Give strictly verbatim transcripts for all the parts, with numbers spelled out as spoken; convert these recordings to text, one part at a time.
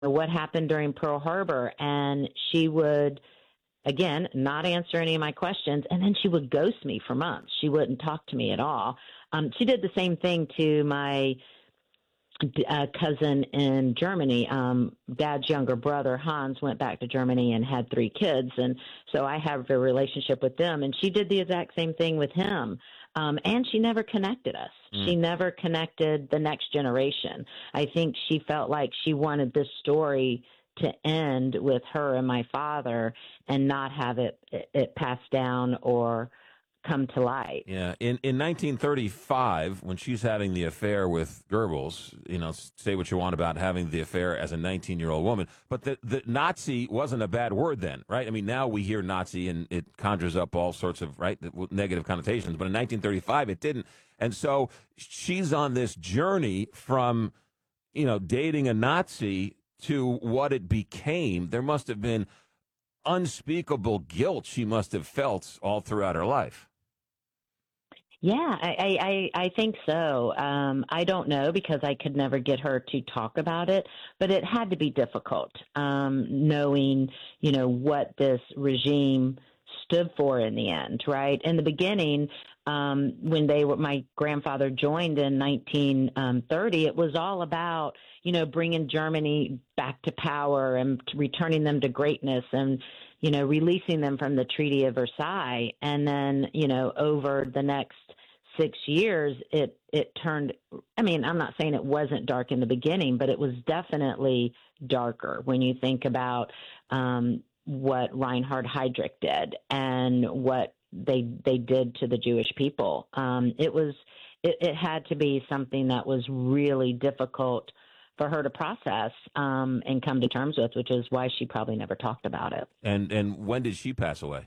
what happened during Pearl Harbor, and she would, again, not answer any of my questions, and then she would ghost me for months. She wouldn't talk to me at all. Um, she did the same thing to my uh, cousin in Germany. Um, Dad's younger brother, Hans, went back to Germany and had three kids, and so I have a relationship with them, and she did the exact same thing with him. Um, and she never connected us. Mm. She never connected the next generation. I think she felt like she wanted this story to end with her and my father and not have it, it, it passed down or come to light. Yeah. In in nineteen thirty-five, when she's having the affair with Goebbels, you know, say what you want about having the affair as a nineteen-year-old woman, but the, the Nazi wasn't a bad word then, right? I mean, now we hear Nazi and it conjures up all sorts of, right, negative connotations, but in nineteen thirty-five it didn't. And so she's on this journey from, you know, dating a Nazi to what it became. There must have been unspeakable guilt she must have felt all throughout her life. Yeah, I, I, I think so. Um, I don't know because I could never get her to talk about it, but it had to be difficult, um, knowing, you know, what this regime stood for in the end, right? In the beginning, um, when they were, my grandfather joined in nineteen thirty, it was all about, you know, bringing Germany back to power and returning them to greatness and, you know, releasing them from the Treaty of Versailles. And then, you know, over the next six years, it, it turned, I mean, I'm not saying it wasn't dark in the beginning, but it was definitely darker when you think about um, what Reinhard Heydrich did and what they they did to the Jewish people. Um, it was, it, it had to be something that was really difficult for her to process um, and come to terms with, which is why she probably never talked about it. And and when did she pass away?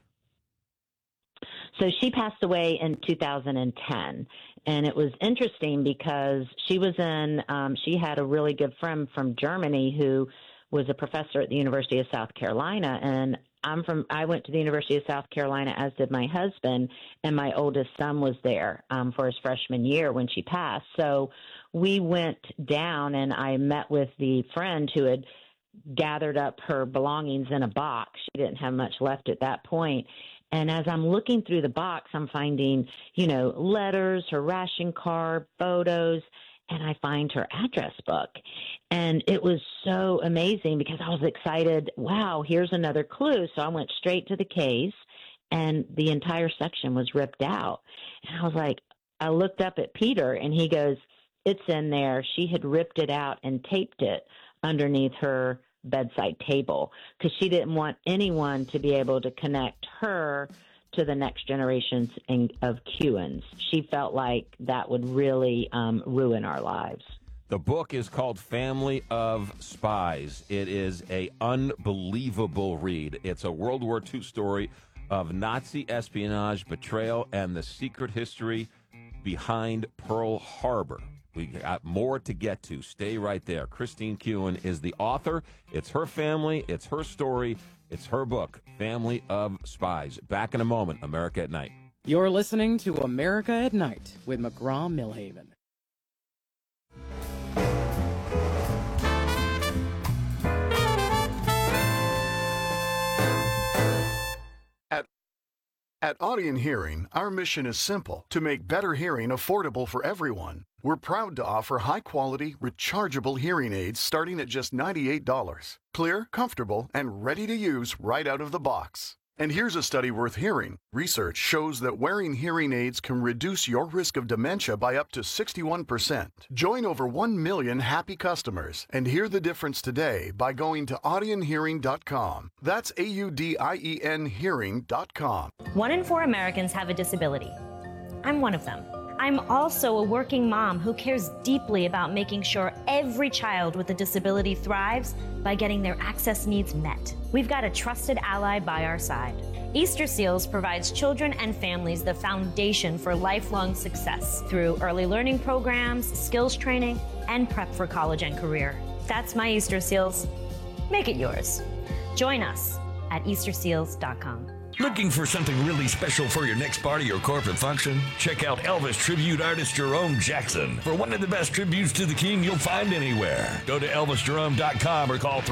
So she passed away in two thousand ten, and it was interesting because she was in, um, she had a really good friend from Germany who was a professor at the University of South Carolina, and I'm from, I went to the University of South Carolina, as did my husband, and my oldest son was there um, for his freshman year when she passed. So we went down and I met with the friend who had gathered up her belongings in a box. She didn't have much left at that point. And as I'm looking through the box, I'm finding, you know, letters, her ration card, photos, and I find her address book. And it was so amazing because I was excited. Wow, here's another clue. So I went straight to the case, and the entire section was ripped out. And I was like, I looked up at Peter, and he goes, it's in there. She had ripped it out and taped it underneath her bedside table because she didn't want anyone to be able to connect her to the next generations of Cubans. She felt like that would really um, ruin our lives. The book is called Family of Spies. It is a unbelievable read. It's a World War Two story of Nazi espionage, betrayal, and the secret history behind Pearl Harbor. We got more to get to. Stay right there. Christine Kewen is the author. It's her family. It's her story. It's her book, Family of Spies. Back in a moment, America at Night. You're listening to America at Night with McGraw-Milhaven. At, at Audion Hearing, our mission is simple: to make better hearing affordable for everyone. We're proud to offer high-quality, rechargeable hearing aids starting at just ninety-eight dollars. Clear, comfortable, and ready to use right out of the box. And here's a study worth hearing. Research shows that wearing hearing aids can reduce your risk of dementia by up to sixty-one percent. Join over one million happy customers and hear the difference today by going to audion hearing dot com. That's A U D I E N hearing dot com. One in four Americans have a disability. I'm one of them. I'm also a working mom who cares deeply about making sure every child with a disability thrives by getting their access needs met. We've got a trusted ally by our side. Easter Seals provides children and families the foundation for lifelong success through early learning programs, skills training, and prep for college and career. That's my Easter Seals. Make it yours. Join us at easter seals dot com. Looking for something really special for your next party or corporate function? Check out Elvis tribute artist Jerome Jackson for one of the best tributes to the King you'll find anywhere. Go to elvis jerome dot com or call